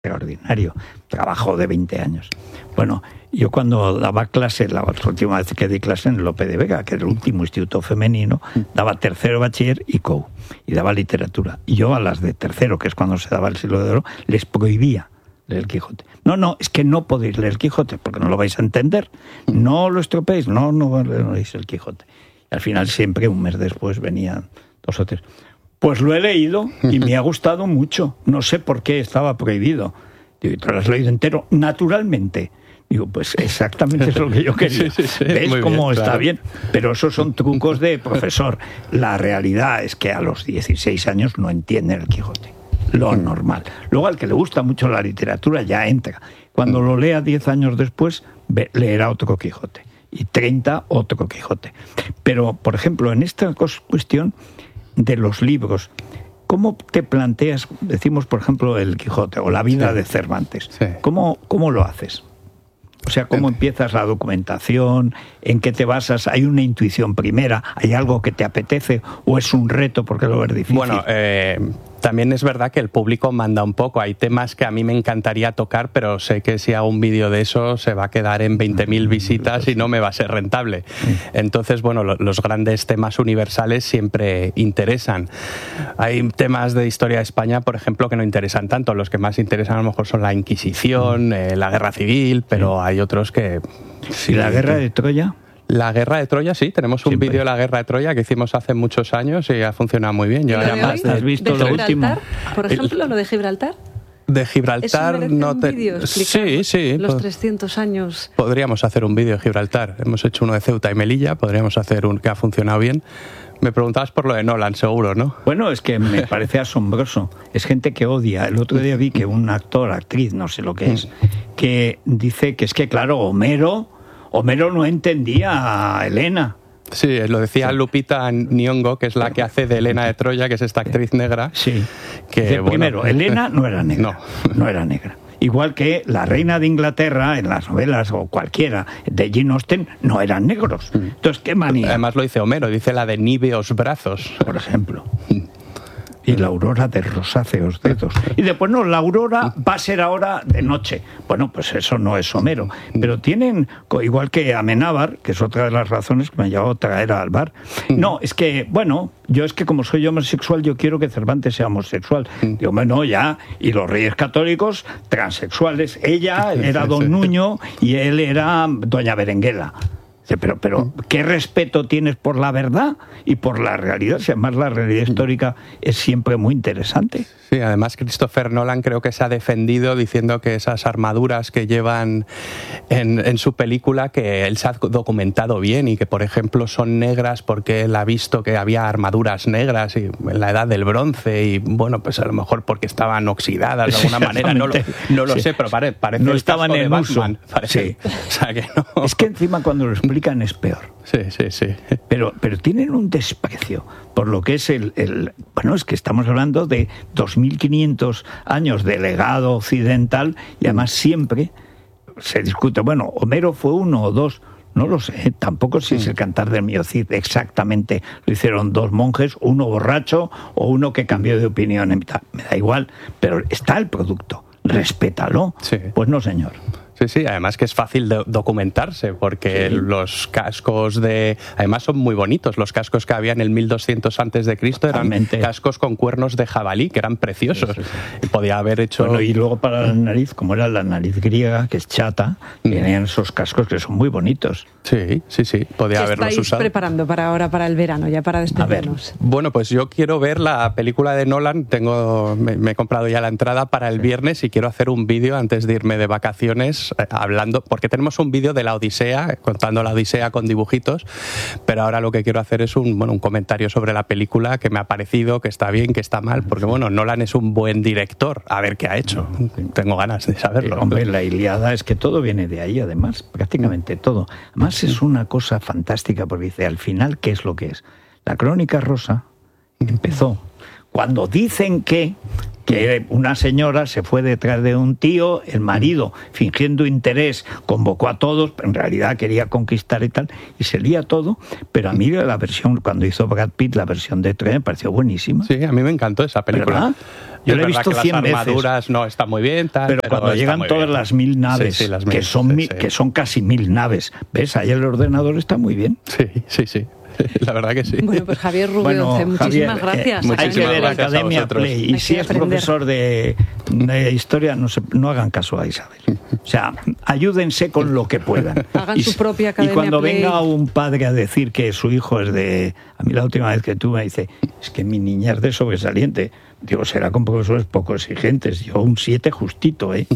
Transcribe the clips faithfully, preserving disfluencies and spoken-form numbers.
extraordinario, trabajo de veinte años. Bueno, yo cuando daba clase, la última vez que di clase en Lope de Vega, que era el último instituto femenino, daba tercero bachiller y C O U, y daba literatura. Y yo a las de tercero, que es cuando se daba el Siglo de Oro, les prohibía leer el Quijote. No, no, es que no podéis leer el Quijote, porque no lo vais a entender. No lo estropeéis, no, no leéis el Quijote. Y al final siempre, un mes después, venían dos o tres. Pues lo he leído y me ha gustado mucho. No sé por qué estaba prohibido. Digo, ¿te lo has leído entero? Naturalmente. Digo, pues exactamente es lo que yo quería. Sí, sí, sí. ¿Ves cómo bien, está claro. bien? Pero esos son trucos de profesor. La realidad es que a los dieciséis años no entienden el Quijote. Lo normal. Luego al que le gusta mucho la literatura ya entra. Cuando lo lea diez años después, leerá otro Quijote. Y treinta, otro Quijote. Pero, por ejemplo, en esta cuestión de los libros, ¿cómo te planteas, decimos por ejemplo el Quijote o la vida sí. de Cervantes? Sí. ¿Cómo, ¿Cómo lo haces? O sea, ¿cómo empiezas la documentación? ¿En qué te basas? ¿Hay una intuición primera? ¿Hay algo que te apetece? ¿O es un reto porque lo ves difícil? Bueno, eh, también es verdad que el público manda un poco. Hay temas que a mí me encantaría tocar, pero sé que si hago un vídeo de eso se va a quedar en veinte mil visitas y no me va a ser rentable. Entonces, bueno, los grandes temas universales siempre interesan. Hay temas de historia de España, por ejemplo, que no interesan tanto. Los que más interesan a lo mejor son la Inquisición, eh, la Guerra Civil, pero hay otros que... Sí, ¿y la Guerra de Troya? La Guerra de Troya, sí, tenemos un vídeo de la Guerra de Troya que hicimos hace muchos años y ha funcionado muy bien. Yo ya más ¿Has visto lo último? Por ejemplo, lo de Gibraltar. De Gibraltar no te... un vídeo sí, sí. Los trescientos años. Podríamos hacer un vídeo de Gibraltar. Hemos hecho uno de Ceuta y Melilla, podríamos hacer un que ha funcionado bien. Me preguntabas por lo de Nolan, seguro, ¿no? Bueno, es que me parece asombroso. Es gente que odia. El otro día vi que un actor, actriz, no sé lo que es, que dice que es que, claro, Homero... Homero no entendía a Helena. Sí, lo decía sí. Lupita Nyong'o, que es la que hace de Helena de Troya, que es esta actriz negra. Sí. Que, Dice, bueno, primero, Helena no era negra. No. no era negra. Igual que la reina de Inglaterra, en las novelas o cualquiera de Jane Austen, no eran negros. Entonces, ¿qué manía? Además lo dice Homero, dice la de níveos brazos. Por ejemplo. Y la aurora de rosáceos dedos. Y después, no, la aurora va a ser ahora de noche. Bueno, pues eso no es Homero. Pero tienen, igual que Amenábar, que es otra de las razones que me ha llevado a traer al bar. No, es que, bueno, yo es que como soy homosexual, yo quiero que Cervantes sea homosexual. Digo, bueno, ya, y los reyes católicos, transexuales. Ella era Don Nuño y él era Doña Berenguela. Pero, pero, ¿qué respeto tienes por la verdad y por la realidad? Si además la realidad histórica es siempre muy interesante. Sí, además Christopher Nolan creo que se ha defendido diciendo que esas armaduras que llevan en, en su película, que él se ha documentado bien y que, por ejemplo, son negras porque él ha visto que había armaduras negras y en la edad del bronce y, bueno, pues a lo mejor porque estaban oxidadas de alguna manera, no lo, no lo sí. sé, pero pare, parece no estaban en uso. Parece, sí. o sea que no. Es que encima cuando lo explican es peor. Sí, sí, sí. Pero, pero tienen un desprecio por lo que es el, el... Bueno, es que estamos hablando de dos mil quinientos años de legado occidental y además siempre se discute, bueno, Homero fue uno o dos, no lo sé, tampoco si es el Cantar del Mío Cid exactamente lo hicieron dos monjes, uno borracho o uno que cambió de opinión, me da igual, pero está el producto, respétalo. Sí. Pues no, señor. Sí, sí, además que es fácil de documentarse porque sí. los cascos de... Además son muy bonitos, los cascos que había en el mil doscientos antes de Cristo eran Realmente. cascos con cuernos de jabalí, que eran preciosos. Sí, sí, sí. Y podía haber hecho... Bueno, y luego para la nariz, como era la nariz griega, que es chata, mm. tenían esos cascos que son muy bonitos. Sí, sí, sí, podía haberlos usado. ¿Qué estáis preparando para ahora, para el verano, ya para despedirnos? Bueno, pues yo quiero ver la película de Nolan, tengo me, me he comprado ya la entrada para el sí. viernes y quiero hacer un vídeo antes de irme de vacaciones hablando, porque tenemos un vídeo de la Odisea, contando la Odisea con dibujitos, pero ahora lo que quiero hacer es un, bueno, un comentario sobre la película, que me ha parecido, que está bien, que está mal, porque bueno, Nolan es un buen director, a ver qué ha hecho, tengo ganas de saberlo. Eh, hombre, la Ilíada es que todo viene de ahí, además, prácticamente todo. Además es una cosa fantástica, porque dice, al final, ¿qué es lo que es? La Crónica Rosa empezó cuando dicen que que una señora se fue detrás de un tío, el marido, fingiendo interés, convocó a todos, pero en realidad quería conquistar y tal, y se lía todo, pero a mí la versión, cuando hizo Brad Pitt, la versión de Troya, me pareció buenísima. Sí, a mí me encantó esa película. ¿Verdad? Yo la he visto cien veces. Las armaduras no están muy bien, tal, pero, pero cuando llegan todas bien. Las mil naves, sí, sí, las mil, que, son sí, mil, sí. que son casi mil naves, ¿ves? Ahí el ordenador está muy bien. Sí, sí, sí. La verdad que sí. Bueno, pues Javier Rubio, bueno, muchísimas Javier, gracias. Eh, muchísimas hay que ver gracias Academia Play. Y si es profesor de, de historia, no, se, no hagan caso a Isabel. O sea, ayúdense con lo que puedan. Hagan y, su propia Academia Y cuando Play. venga un padre a decir que su hijo es de... A mí la última vez que tuve me dice, es que mi niña es de sobresaliente. Digo, será con profesores poco exigentes. Yo un siete justito, ¿eh?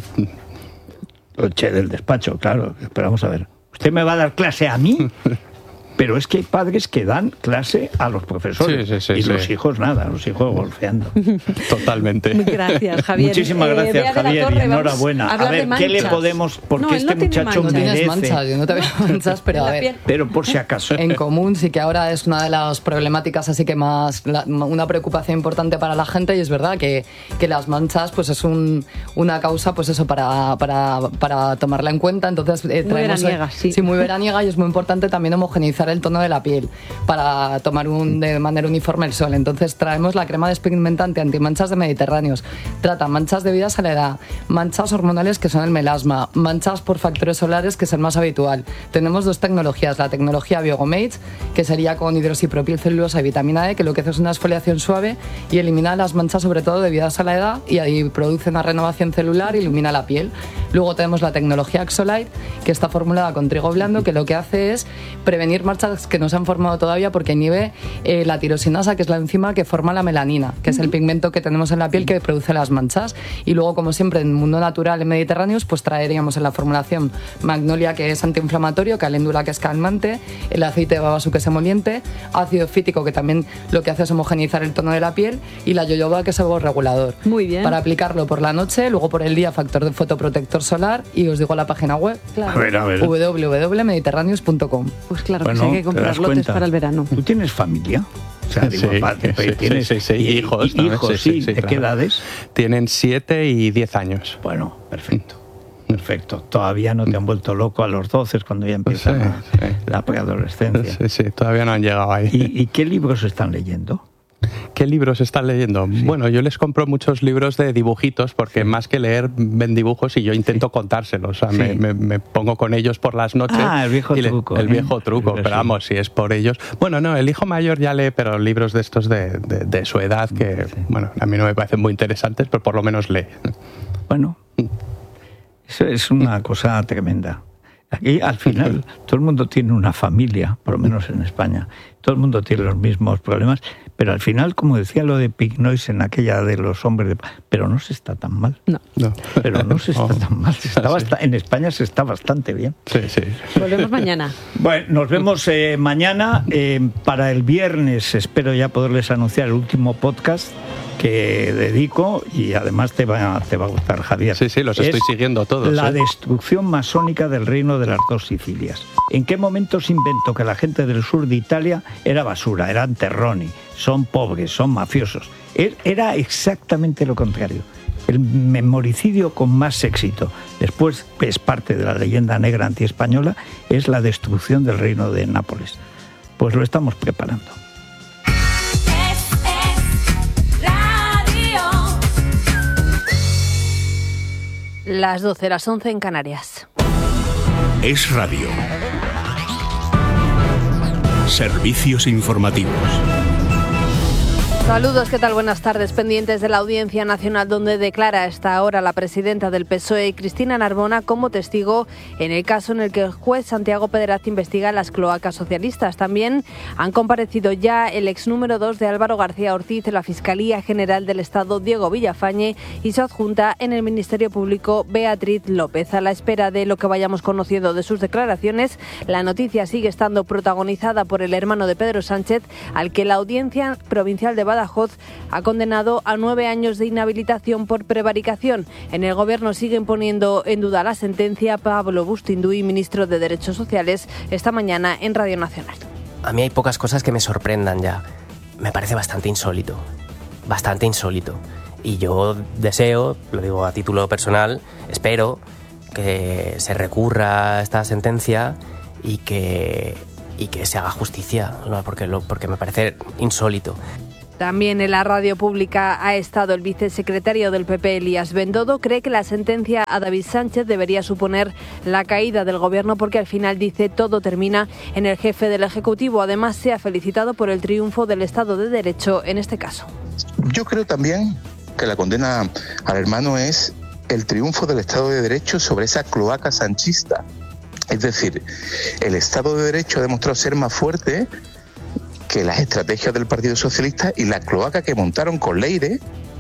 Lo eché del despacho, claro. Esperamos a ver. ¿Usted me va a dar clase a mí? Pero es que hay padres que dan clase a los profesores. Sí, sí, sí, y sí. Los hijos nada, los hijos golpeando. Totalmente. Gracias, Javier. Muchísimas gracias, eh, Javier, Torre, y enhorabuena. A, a ver, ¿qué le podemos...? Porque no, este no muchacho manchas. merece... No tienes manchas, yo no te veo manchas, pero a ver... Pero por si acaso. En común sí que ahora es una de las problemáticas así que más... La, una preocupación importante para la gente, y es verdad que, que las manchas pues es un, una causa pues eso para, para, para tomarla en cuenta. Entonces eh, traemos... Muy veraniega, sí. Sí, muy veraniega, y es muy importante también homogeneizar el tono de la piel para tomar un, de manera uniforme el sol. Entonces traemos la crema despigmentante antimanchas de Mediterráneos. Trata manchas debidas a la edad, manchas hormonales que son el melasma, manchas por factores solares que es el más habitual. Tenemos dos tecnologías, la tecnología Biogomate, que sería con hidroxipropilcelulosa y vitamina E, que lo que hace es una exfoliación suave y elimina las manchas sobre todo debidas a la edad, y ahí produce una renovación celular y ilumina la piel. Luego tenemos la tecnología Axolite, que está formulada con trigo blando, que lo que hace es prevenir manchas que no se han formado todavía porque inhibe eh, la tirosinasa, que es la enzima que forma la melanina, que es el pigmento que tenemos en la piel que produce las manchas. Y luego, como siempre, en el mundo natural en Mediterráneos, pues traeríamos en la formulación magnolia, que es antiinflamatorio, caléndula, que es calmante, el aceite de babasú, que es emoliente, ácido fítico, que también lo que hace es homogeneizar el tono de la piel, y la yoyoba, que es algo regulador. Muy bien. Para aplicarlo por la noche, luego por el día factor de fotoprotector solar, y os digo la página web, claro. A ver, a ver. w w w punto mediterráneos punto com. Pues claro, bueno, que sí, hay que comprar lotes para el verano. ¿Tú tienes familia? O sea, digo, sí, padre, sí, tienes sí, sí, sí. Y, hijos, y, ¿no? hijos, sí, sí, sí, ¿de claro. qué edades? Tienen siete y diez años. Bueno, perfecto. Perfecto. Todavía no te han vuelto loco a los doce, cuando ya empieza sí, la, sí. la preadolescencia. Sí, sí, todavía no han llegado ahí. ¿Y, y qué libros están leyendo? ¿Qué libros están leyendo? Sí. Bueno, yo les compro muchos libros de dibujitos porque sí. más que leer ven dibujos y yo intento sí. contárselos. O sea, sí. me, me, me pongo con ellos por las noches. Ah, el viejo y le, truco. El ¿eh? viejo truco, pero, pero vamos, si es por ellos. Bueno, no, el hijo mayor ya lee, pero libros de estos de, de, de su edad que, sí. bueno, a mí no me parecen muy interesantes, pero por lo menos lee. Bueno, eso es una cosa tremenda. Aquí, al final, todo el mundo tiene una familia, por lo menos en España. Todo el mundo tiene los mismos problemas, pero al final, como decía lo de Pignois en aquella de los hombres de... Pero no se está tan mal. No. no. Pero no se está oh. tan mal. Se está bast... En España se está bastante bien. Sí, sí. Volvemos mañana. Bueno, nos vemos eh, mañana. Eh, para el viernes espero ya poderles anunciar el último podcast que dedico, y además te va, te va a gustar, Javier. Sí, sí, los es estoy siguiendo todos. La ¿eh? destrucción masónica del reino de las dos Sicilias. ¿En qué momento se inventó que la gente del sur de Italia era basura, eran terroni, son pobres, son mafiosos? Era exactamente lo contrario. El memoricidio con más éxito, después es parte de la leyenda negra antiespañola, es la destrucción del reino de Nápoles. Pues lo estamos preparando. Las doce, las once en Canarias. Es Radio. Servicios informativos. Saludos, ¿qué tal? Buenas tardes. Pendientes de la Audiencia Nacional, donde declara a esta hora la presidenta del P S O E, Cristina Narbona, como testigo en el caso en el que el juez Santiago Pederaz investiga las cloacas socialistas. También han comparecido ya el ex número dos de Álvaro García Ortiz en la Fiscalía General del Estado, Diego Villafañe, y su adjunta en el Ministerio Público, Beatriz López. A la espera de lo que vayamos conociendo de sus declaraciones, la noticia sigue estando protagonizada por el hermano de Pedro Sánchez, al que la Audiencia Provincial de Badajoz ha condenado a nueve años de inhabilitación por prevaricación. En el Gobierno siguen poniendo en duda la sentencia. Pablo Bustinduy, ministro de Derechos Sociales, esta mañana en Radio Nacional. A mí hay pocas cosas que me sorprendan ya. Me parece bastante insólito. bastante insólito. Y yo deseo, lo digo a título personal, espero que se recurra a esta sentencia y que, y que se haga justicia, ¿no? porque, lo, porque me parece insólito. También en la radio pública ha estado el vicesecretario del P P, Elías Bendodo. Cree que la sentencia a David Sánchez debería suponer la caída del gobierno porque al final, dice, todo termina en el jefe del Ejecutivo. Además, se ha felicitado por el triunfo del Estado de Derecho en este caso. Yo creo también que la condena al hermano es el triunfo del Estado de Derecho sobre esa cloaca sanchista. Es decir, el Estado de Derecho ha demostrado ser más fuerte que las estrategias del Partido Socialista y la cloaca que montaron con Leire.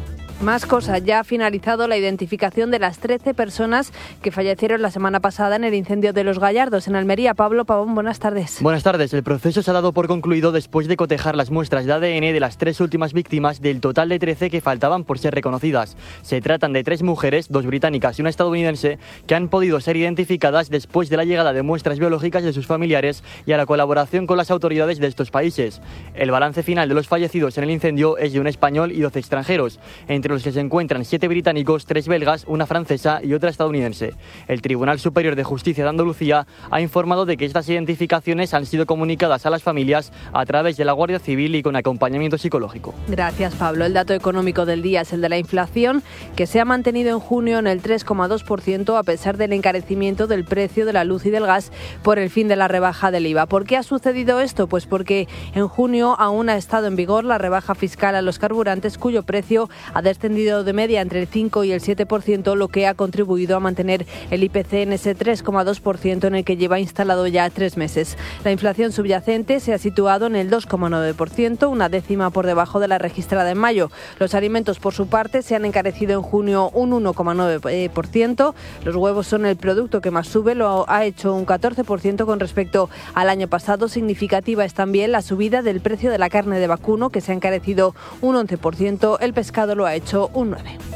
Más cosas. Ya ha finalizado la identificación de las trece personas que fallecieron la semana pasada en el incendio de Los Gallardos, en Almería. Pablo Pavón, buenas tardes. Buenas tardes. El proceso se ha dado por concluido después de cotejar las muestras de A D N de las tres últimas víctimas del total de trece que faltaban por ser reconocidas. Se tratan de tres mujeres, dos británicas y una estadounidense, que han podido ser identificadas después de la llegada de muestras biológicas de sus familiares y a la colaboración con las autoridades de estos países. El balance final de los fallecidos en el incendio es de un español y doce extranjeros, entre los que se encuentran siete británicos, tres belgas, una francesa y otra estadounidense. El Tribunal Superior de Justicia de Andalucía ha informado de que estas identificaciones han sido comunicadas a las familias a través de la Guardia Civil y con acompañamiento psicológico. Gracias, Pablo. El dato económico del día es el de la inflación, que se ha mantenido en junio en el tres coma dos por ciento a pesar del encarecimiento del precio de la luz y del gas por el fin de la rebaja del I V A. ¿Por qué ha sucedido esto? Pues porque en junio aún ha estado en vigor la rebaja fiscal a los carburantes, cuyo precio ha descendido de media entre el cinco y el siete por ciento, lo que ha contribuido a mantener el I P C en ese tres coma dos por ciento en el que lleva instalado ya tres meses. La inflación subyacente se ha situado en el dos coma nueve por ciento, una décima por debajo de la registrada en mayo. Los alimentos, por su parte, se han encarecido en junio un uno coma nueve por ciento. Los huevos son el producto que más sube, lo ha hecho un catorce por ciento con respecto al año pasado. Significativa es también la subida del precio de la carne de vacuno, que se ha encarecido un once por ciento. El pescado lo ha hecho un nueve por ciento.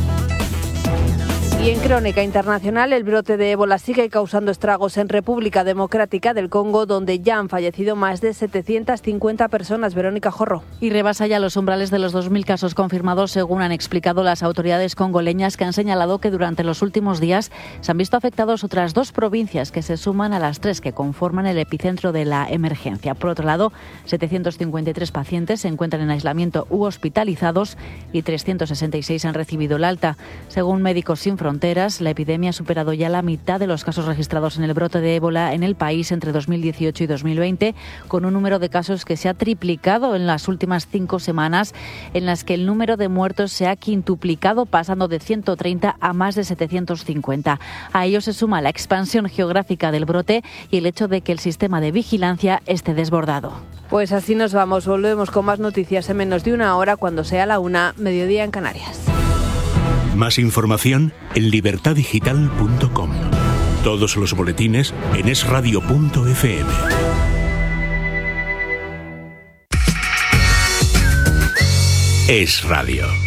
Y en crónica internacional, el brote de ébola sigue causando estragos en República Democrática del Congo, donde ya han fallecido más de setecientas cincuenta personas. Verónica Jorro. Y rebasa ya los umbrales de los dos mil casos confirmados, según han explicado las autoridades congoleñas, que han señalado que durante los últimos días se han visto afectados otras dos provincias que se suman a las tres que conforman el epicentro de la emergencia. Por otro lado, setecientos cincuenta y tres pacientes se encuentran en aislamiento u hospitalizados y trescientos sesenta y seis han recibido el alta. Según Médicos Sin Fronteras, la epidemia ha superado ya la mitad de los casos registrados en el brote de ébola en el país entre dos mil dieciocho y dos mil veinte, con un número de casos que se ha triplicado en las últimas cinco semanas, en las que el número de muertos se ha quintuplicado, pasando de ciento treinta a más de setecientos cincuenta. A ello se suma la expansión geográfica del brote y el hecho de que el sistema de vigilancia esté desbordado. Pues así nos vamos. Volvemos con más noticias en menos de una hora, cuando sea la una, mediodía en Canarias. Más información en libertad digital punto com. Todos los boletines en es radio punto efe eme. Es Radio.